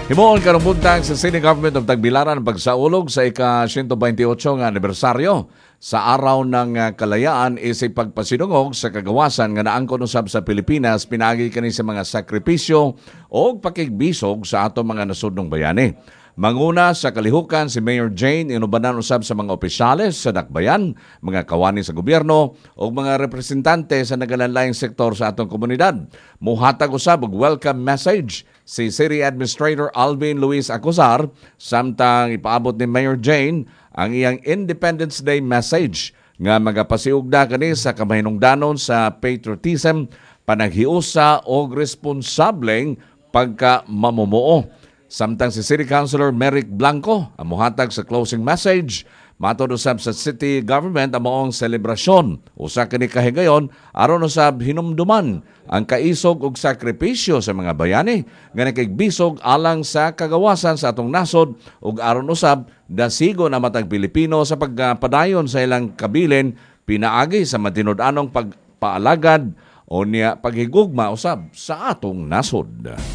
Himuon karong buntag sa City Government of Tagbilaran ang pagsaulog sa ika-128 nga anibersaryo sa Araw ng Kalayaan isip pagpasinungog sa kagawasan nga naangkon usab sa Pilipinas pinaagi kani sa mga sakripisyo o pakigbisog sa ato mga nasudnong bayani. Manguna sa kalihukan si Mayor Jane inubanan usab sa mga opisyales sa dakbayan, mga kawani sa gobyerno o mga representante sa nagalanlayang sektor sa atong komunidad. Muhatag usab og welcome message si City Administrator Alvin Luis Acuzar samtang ipaabot ni Mayor Jane ang iyang Independence Day message nga magapasiugda kani sa kamahinungdanon sa patriotism, panaghiusa o responsableng pagka-mamumuo. Samtang si City Councilor Merrick Blanco ang muhatag sa closing message, matod usab sa city government ang maong selebrasyon. Usa kini kahigayon aron usab hinumduman ang kaisog ug sakripisyo sa mga bayani nga nakigbisog alang sa kagawasan sa atong nasod ug aron usab dasigo na matag Pilipino sa pagpadayon sa ilang kabilin pinaagi sa matinud-anong pagpaalagad o niya paghigugma usab sa atong nasod.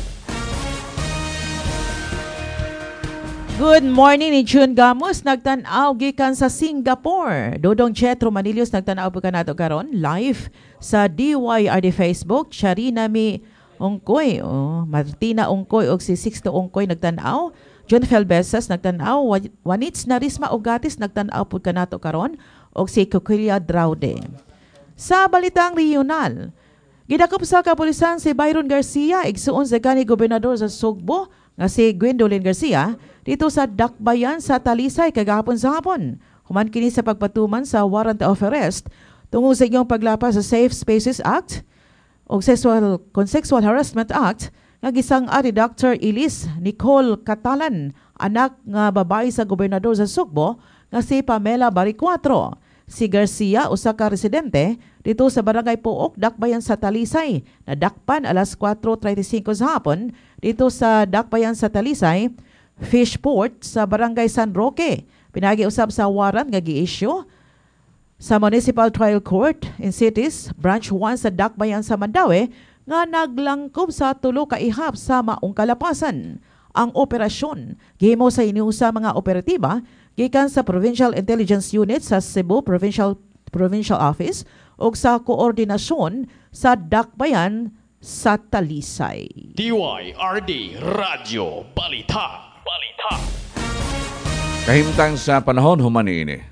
Good morning ni June Gamos, nagtanaw gikan sa Singapore. Dodong Chetro Manilios nagtanaw po ka nato karon live sa DYRD Facebook. Charinami Ongkoy, Martina Ongkoy o si Sixto Ongkoy nagtanaw. John Felbesas nagtanaw. Wanits Narisma Ogatis nagtanaw po ka nato karon o si Coquilia Draude. Sa balitang regional, gidakop sa kapulisan si Byron Garcia, igsuon sa gani gobernador sa Sugbo nga si Gwendolyn Garcia dito sa Dakbayan sa Talisay kagahapon sa hapon. Human kini sa pagpatuman sa warrant of arrest tungod sa inyong paglapas sa Safe Spaces Act o Sexual Harassment Act nga gisang-ari Dr. Elise Nicole Catalan, anak nga babae sa gobernador sa Sugbo nga si Pamela Baricuatro. Si Garcia, usa ka residente dito sa Barangay Puok, Dakbayan sa Talisay, nadakpan alas 4:35 sa hapon dito sa Dakbayan sa Talisay, Fishport sa Barangay San Roque. Pinagi-usab sa warrant nga gi-issue sa Municipal Trial Court in Cities, Branch 1 sa Dakbayan sa Mandaue nga naglangkob sa tulo ka ihap sa maong kalapasan. Ang operasyon gihimo sa iniusa mga operatiba gikan sa Provincial Intelligence Unit sa Cebu Provincial Office ug sa koordinasyon sa Dakbayan sa Talisay. DYRD Radio Balita. Kahimtang sa panahon humani ini.